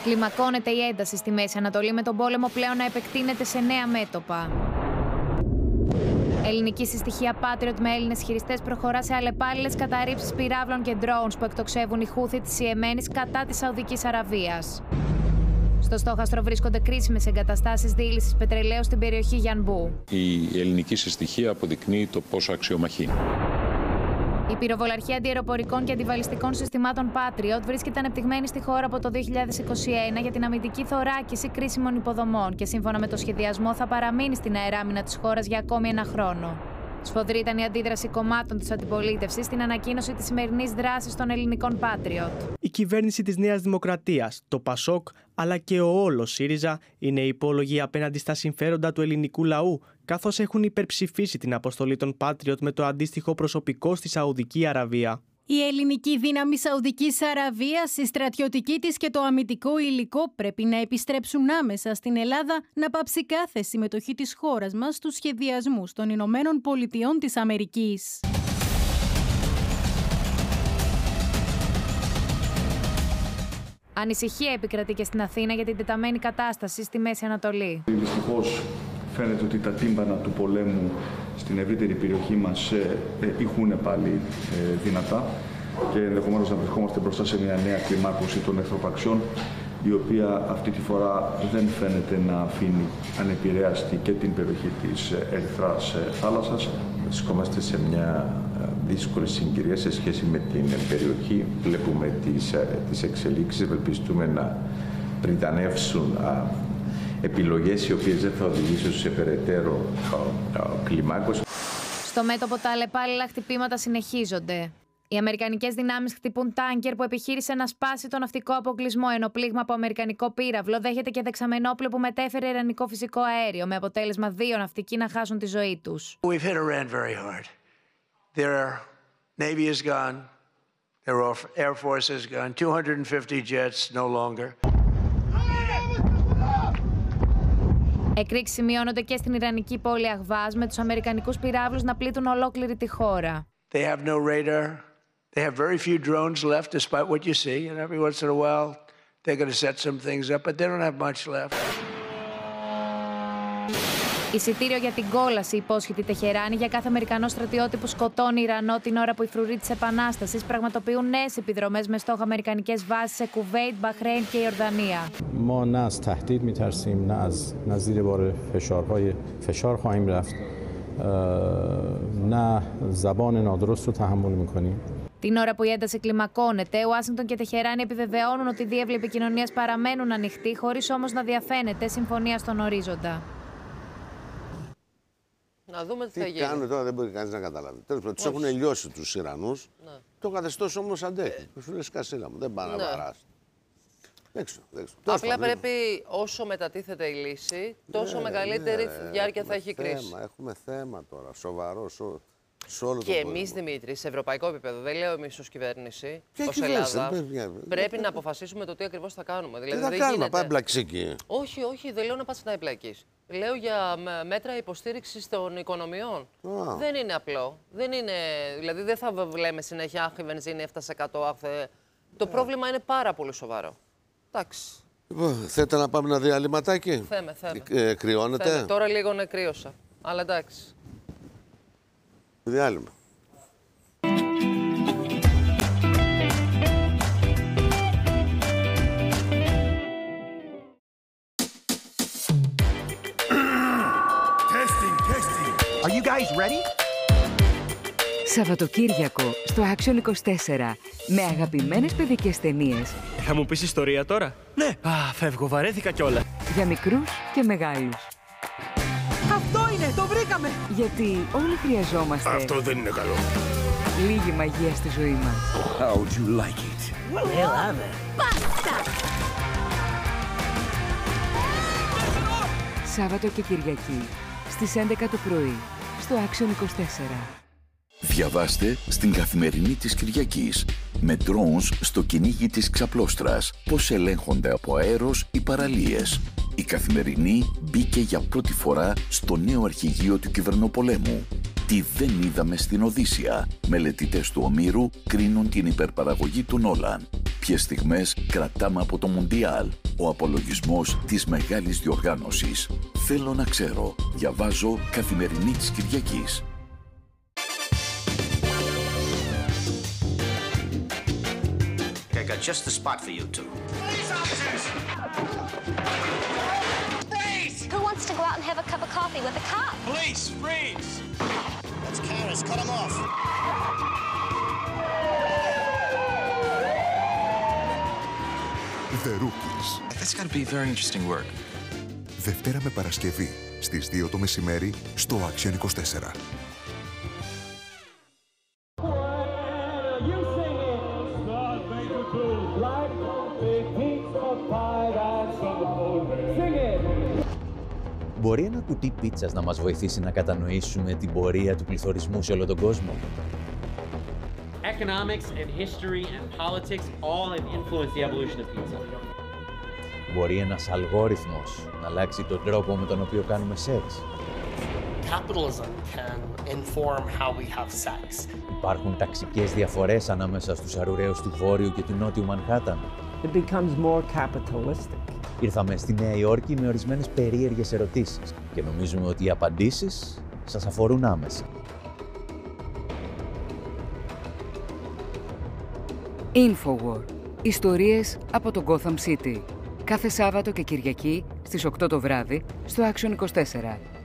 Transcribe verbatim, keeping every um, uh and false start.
Κλιμακώνεται η ένταση στη Μέση Ανατολή, με τον πόλεμο πλέον να επεκτείνεται σε νέα μέτωπα. Ελληνική συστοιχεία Patriot με Έλληνες χειριστές προχωρά σε αλλεπάλληλες καταρρίψεις πυράβλων και drones που εκτοξεύουν οι Χούθι της Ιεμένης κατά της Σαουδικής Αραβίας. Στο στόχαστρο βρίσκονται κρίσιμες εγκαταστάσεις διήλυσης πετρελαίου στην περιοχή Γιανμπού. Η ελληνική συστοιχεία αποδεικνύει το πόσο αξιομαχεί. Η πυροβολαρχία αντιαεροπορικών και αντιβαλιστικών συστημάτων Patriot βρίσκεται ανεπτυγμένη στη χώρα από το δύο χιλιάδες είκοσι ένα για την αμυντική θωράκιση κρίσιμων υποδομών και σύμφωνα με το σχεδιασμό θα παραμείνει στην αεράμινα της χώρας για ακόμη ένα χρόνο. Σφοδρή ήταν η αντίδραση κομμάτων της αντιπολίτευσης στην ανακοίνωση της σημερινής δράσης των ελληνικών Patriot. Η κυβέρνηση της Νέας Δημοκρατίας, το Πασόκ, αλλά και ο όλος ΣΥΡΙΖΑ είναι υπόλογοι απέναντι στα συμφέροντα του ελληνικού λαού, καθώς έχουν υπερψηφίσει την αποστολή των Patriot με το αντίστοιχο προσωπικό στη Σαουδική Αραβία. Η ελληνική δύναμη Σαουδικής Αραβίας, η στρατιωτική της και το αμυντικό υλικό πρέπει να επιστρέψουν άμεσα στην Ελλάδα, να πάψει κάθε συμμετοχή της χώρας μας στους σχεδιασμούς των Ηνωμένων Πολιτειών της Αμερικής. Ανησυχία επικρατεί και στην Αθήνα για την τεταμένη κατάσταση στη Μέση Ανατολή. Δυστυχώς φαίνεται ότι τα τύμπανα του πολέμου στην ευρύτερη περιοχή μας ε, ε, ηχούν πάλι ε, δυνατά και ενδεχομένως να βρισκόμαστε μπροστά σε μια νέα κλιμάκωση των εχθροπαξιών, η οποία αυτή τη φορά δεν φαίνεται να αφήνει ανεπηρέαστη και την περιοχή της Ερυθράς θάλασσας. Βρισκόμαστε σε μια δύσκολη συγκυρία σε σχέση με την περιοχή. Βλέπουμε τις, τις εξελίξεις, ευελπιστούμε να πριτανεύσουν α, επιλογές οι οποίες δεν θα οδηγήσουν σε περαιτέρω κλιμάκωση. Στο μέτωπο τα αλλεπάλληλα χτυπήματα συνεχίζονται. Οι αμερικανικές δυνάμεις χτυπούν τάνκερ που επιχείρησε να σπάσει τον ναυτικό αποκλεισμό, ενώ πλήγμα από αμερικανικό πύραυλο δέχεται και δεξαμενόπλαιο που μετέφερε ιρανικό φυσικό αέριο, με αποτέλεσμα δύο ναυτικοί να χάσουν τη ζωή τους. We've hit Iran very hard. Their navy is gone. Their air force is gone. two hundred fifty jets no longer. Εκρήξεις σημειώνονται και στην ιρανική πόλη Αχβάζ, με τους αμερικανικούς πυράβλους να πλήττουν ολόκληρη τη χώρα. They have no radar. They have very few drones left, despite what you see. And every once in a while, they're going to set some things up, but they don't have much left. Εισιτήριο για την κόλαση υπόσχεται η Τεχεράνη για κάθε Αμερικανό στρατιώτη που σκοτώνει Ιρανό την ώρα που οι φρουροί της Επανάστασης πραγματοποιούν νέες επιδρομές με στόχο αμερικανικές βάσεις σε Κουβέιτ, Μπαχρέιν και Ιορδανία. ما نه از تهدید می‌ترسیم نه از نظیر بار فشارهای فشار خواهیم رفت نه زبان نادرست رو تحمل می‌کنیم. Την ώρα που η ένταση κλιμακώνεται, Ουάσιγκτον και Τεχεράνη επιβεβαιώνουν ότι οι διάβλοι επικοινωνίας παραμένουν ανοιχτοί, χωρίς όμως να διαφαίνεται συμφωνία στον ορίζοντα. Να δούμε τι, τι θα γίνει. κάνουν τώρα, δεν μπορεί κανείς να καταλάβει. Τέλος πάντων, τους έχουν λιώσει τους Ιρανούς. Ναι. Το καθεστώς όμως αντέχει. Σου λες κασίλα μου, δεν πάνε ναι. να βαράσει. Δέξω, δέξω. Απλά πρέπει όσο μετατίθεται η λύση, τόσο ναι, μεγαλύτερη ναι, διάρκεια θα έχει η κρίση. Έχουμε θέμα τώρα, σοβαρό. Σο... Και εμείς, Δημήτρη, σε ευρωπαϊκό επίπεδο, δεν λέω εμείς ως κυβέρνηση, ως Ελλάδα, πρέπει να αποφασίσουμε το τι ακριβώς θα κάνουμε. Δηλαδή, τι θα κάνουμε, γίνεται... πάει μπλαξίκι. Όχι, όχι, δεν λέω να πας να εμπλακείς. Λέω για μέτρα υποστήριξης των οικονομιών. Oh. Δεν είναι απλό. Δεν είναι... Δηλαδή, δεν θα λέμε συνέχεια, αχ, η βενζίνη έφτασε εκατό, αχ, θε... Το yeah. πρόβλημα είναι πάρα πολύ σοβαρό. Εντάξει. Θέλετε να πάμε ένα διαλυματάκι. Θέμε, θέμε. Ε, κρυώνετε. Θέμε. Τώρα λίγο νεκρύωσα. Αλλά εντάξει. Διάλειμμα. Are you guys ready? Σαββατοκύριακο στο Action είκοσι τέσσερα με αγαπημένες παιδικές ταινίες. Θα μου πεις ιστορία τώρα? Ναι. Α, φεύγω, βαρέθηκα κιόλα. Για μικρούς και μεγάλους. Αυτό είναι, το βρήκαμε! Γιατί όλοι χρειαζόμαστε... Αυτό δεν είναι καλό. Λίγη μαγεία στη ζωή μας. How would you like it? Έλαμε. Πάστα! Σάββατο και Κυριακή στις έντεκα το πρωί στο Action είκοσι τέσσερα. Διαβάστε στην Καθημερινή της Κυριακής με drones στο κυνήγι της ξαπλώστρας πώς ελέγχονται από αέρος οι παραλίες. Η Καθημερινή μπήκε για πρώτη φορά στο νέο αρχηγείο του κυβερνοπολέμου. Τι δεν είδαμε στην Οδύσσια. Μελετητές του Ομήρου κρίνουν την υπερπαραγωγή του Νόλαν. Ποιες στιγμές κρατάμε από το Μουντιάλ. Ο απολογισμός της μεγάλης διοργάνωσης. Θέλω να ξέρω. Διαβάζω Καθημερινή της Κυριακής. I got just the spot for you two. Police officers! Freeze! Who wants to go out and have a cup of coffee with a cop? Police, freeze! That's Karis, cut him off. The Rookies. That's got to be very interesting work. Δευτέρα με Παρασκευή, στις δύο το μεσημέρι, στο Action είκοσι τέσσερα. Μπορεί ένα κουτί πίτσας να μας βοηθήσει να κατανοήσουμε την πορεία του πληθωρισμού σε όλο τον κόσμο? Economics and history and politics all have influenced the evolution of pizza. Μπορεί ένας αλγόριθμος να αλλάξει τον τρόπο με τον οποίο κάνουμε σεξ? Capitalism can inform how we have sex. Υπάρχουν ταξικές διαφορές ανάμεσα στους αρουραίους του Βόρειου και του Νότιου Μανχάταν. It becomes more capitalistic. Ήρθαμε στη Νέα Υόρκη με ορισμένες περίεργες ερωτήσεις και νομίζουμε ότι οι απαντήσεις σας αφορούν άμεσα. Infowar. Ιστορίες από το Gotham City. Κάθε Σάββατο και Κυριακή στις οκτώ το βράδυ στο Action είκοσι τέσσερα.